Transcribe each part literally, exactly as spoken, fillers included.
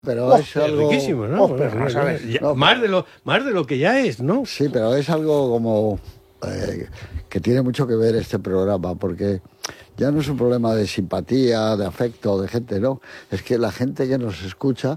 Pero oh, es algo riquísimo, ¿no? Oh, Bueno, pero no sabes. ya, No, más de lo más de lo que ya es, ¿no? Sí, pero es algo como eh, que tiene mucho que ver este programa, porque ya no es un problema de simpatía, de afecto, de gente, no. Es que la gente que nos escucha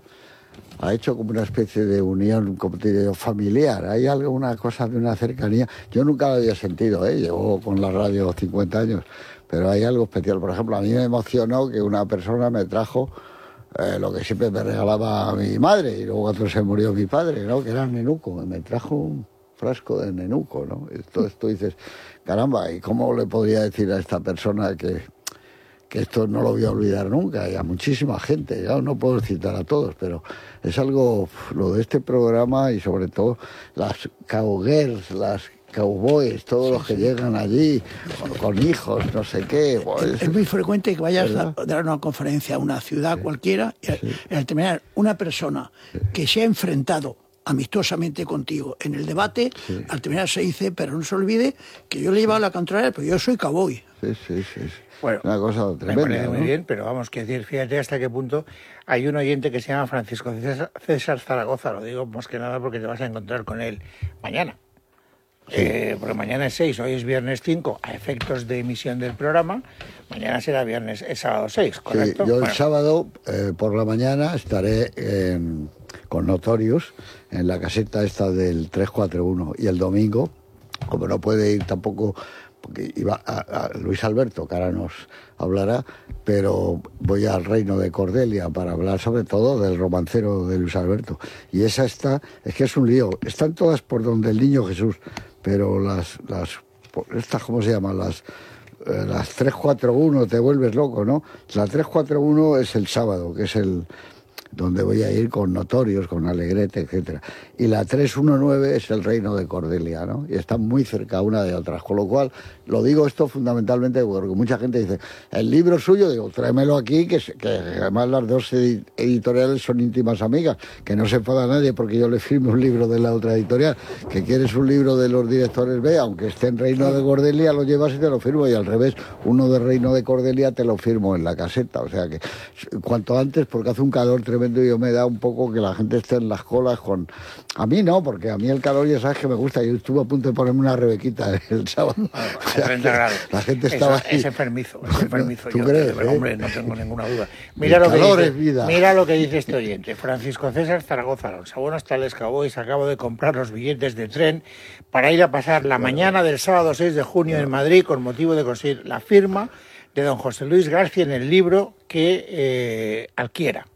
ha hecho como una especie de unión, como te digo, familiar. Hay algo, una cosa de una cercanía. Yo nunca lo había sentido, ¿eh? Llevo con la radio cincuenta años, pero hay algo especial. Por ejemplo, a mí me emocionó que una persona me trajo eh, lo que siempre me regalaba mi madre, y luego cuando se murió mi padre, ¿no? Que era el nenuco. Me trajo un frasco de nenuco, ¿no? Entonces tú dices, caramba, ¿y cómo le podría decir a esta persona que... que esto no lo voy a olvidar nunca, y a muchísima gente, ya no puedo citar a todos, pero es algo, lo de este programa, y sobre todo las cowgirls, las cowboys, todos sí, los que sí. llegan allí con, con hijos, no sé qué. Pues, es muy frecuente que vayas ¿verdad? a dar una conferencia a una ciudad sí. cualquiera y al, sí. al terminar una persona sí. que se ha enfrentado amistosamente contigo en el debate, sí. al terminar se dice, pero no se olvide que yo le he llevado la contraria, pero yo soy cowboy. Sí, sí, sí. sí. Bueno, una cosa tremenda, me parece ¿no? muy bien, pero vamos, que decir, fíjate hasta qué punto hay un oyente que se llama Francisco César, César Zaragoza, lo digo más que nada porque te vas a encontrar con él mañana. Sí. Eh, porque mañana es seis, hoy es viernes cinco, a efectos de emisión del programa, mañana será viernes, es sábado seis, ¿correcto? Sí, yo el bueno. sábado eh, por la mañana estaré en, con Notorious en la caseta esta del tres cuatro uno, y el domingo, como no puede ir tampoco, porque iba a, a Luis Alberto, que ahora nos hablará, pero voy al Reino de Cordelia para hablar sobre todo del romancero de Luis Alberto. Y esa está, es que es un lío, están todas por donde el Niño Jesús, pero las, las estas, ¿cómo se llaman? Las, eh, las tres cuatro uno, te vuelves loco, ¿no? La tres cuatro uno es el sábado, que es el... donde voy a ir con Notorios, con Alegrete, etcétera. Y la tres uno nueve es el Reino de Cordelia, ¿no? Y están muy cerca una de otras. Con lo cual, lo digo esto fundamentalmente porque mucha gente dice, el libro suyo, digo, tráemelo aquí, que, que además las dos editoriales son íntimas amigas, que no se enfada nadie porque yo le firme un libro de la otra editorial. Que quieres un libro de los directores B, aunque esté en Reino de Cordelia, lo llevas y te lo firmo, y al revés, uno de Reino de Cordelia te lo firmo en la caseta. O sea que, cuanto antes, porque hace un calor tremendo, y yo me da un poco que la gente esté en las colas con... A mí no, porque a mí el calor ya sabes que me gusta. Yo estuve a punto de ponerme una rebequita el sábado. Bueno, o sea, grados. La gente estaba Eso, es enfermizo, es enfermizo. ¿Tú yo, crees? Pero, ¿eh? hombre, no tengo ninguna duda. Mira lo, que dice, mira lo que dice este oyente. Francisco César Zaragoza Alonso. Buenas tardes, Cowboys. Acabo de comprar los billetes de tren para ir a pasar la mañana del sábado seis de junio en Madrid con motivo de conseguir la firma de don José Luis García en el libro que eh, adquiera.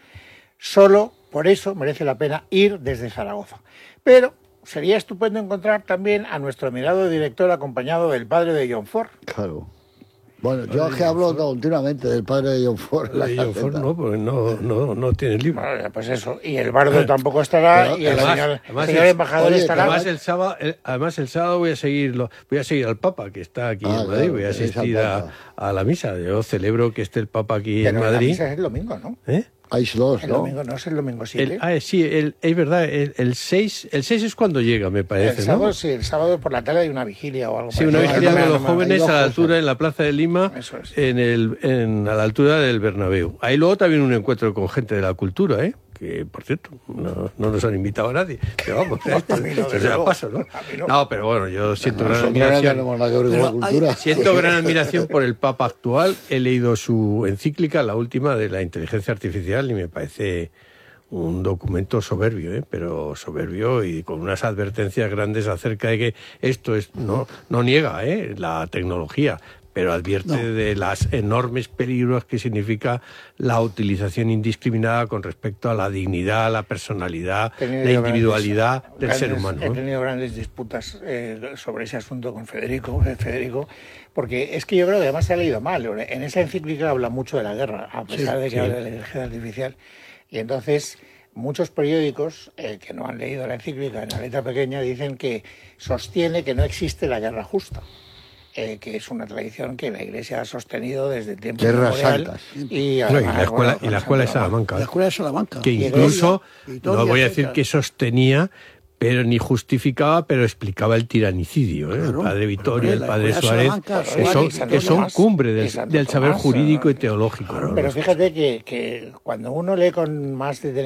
Solo por eso merece la pena ir desde Zaragoza. Pero sería estupendo encontrar también a nuestro admirado director acompañado del padre de John Ford. Claro. Bueno, yo es que hablo continuamente del padre de John Ford. De John Ford no, porque no, no, no tiene libro. Bueno, pues eso. Y el bardo tampoco estará, pero, y el además, señor, además señor el, embajador oye, estará. Además el, sábado, el, además el sábado voy a seguirlo, voy a seguir al Papa, que está aquí ah, en Madrid, claro, voy a asistir a, a la misa. Yo celebro que esté el Papa aquí pero en Madrid. La misa es el domingo, ¿no? ¿Eh? Hay dos, el ¿no? Domingo, no es el domingo siete. El, ah, sí, el, es verdad, el, el seis el seis es cuando llega, me parece, el sábado, ¿no? Sí, el sábado por la tarde hay una vigilia o algo. Sí, una vigilia de los jóvenes a la altura, cosas. en la Plaza de Lima, Eso es. en el, en, a la altura del Bernabéu. Hay luego también un encuentro con gente de la cultura, ¿eh? Que, por cierto, no, no nos han invitado a nadie, pero vamos, no, esto, no, se la paso, ¿no? No. No, pero bueno, yo siento no, gran admiración. No pero cultura. Siento gran admiración por el Papa actual. He leído su encíclica, la última de la inteligencia artificial, y me parece un documento soberbio, ¿eh? Pero soberbio y con unas advertencias grandes acerca de que esto es no, no niega ¿eh? la tecnología, pero advierte no. de las enormes peligros que significa la utilización indiscriminada con respecto a la dignidad, la personalidad, la individualidad grandes, del grandes, ser humano. He tenido grandes disputas eh, sobre ese asunto con Federico, eh, Federico, porque es que yo creo que además se ha leído mal. En esa encíclica habla mucho de la guerra, a pesar sí, de que sí. habla de la inteligencia artificial. Y entonces muchos periódicos eh, que no han leído la encíclica en la letra pequeña dicen que sostiene que no existe la guerra justa. Eh, que es una tradición que la Iglesia ha sostenido desde el tiempo inmemorial. Y, no, y la escuela, bueno, y la escuela de Salamanca. La escuela de Salamanca. Que incluso, no voy a decir que sostenía, pero ni justificaba, pero explicaba el tiranicidio, ¿eh? Claro, el padre Vittorio, el padre Suárez, que son, que son cumbre del, del saber jurídico y teológico. Pero fíjate que, que cuando uno lee con más detenimiento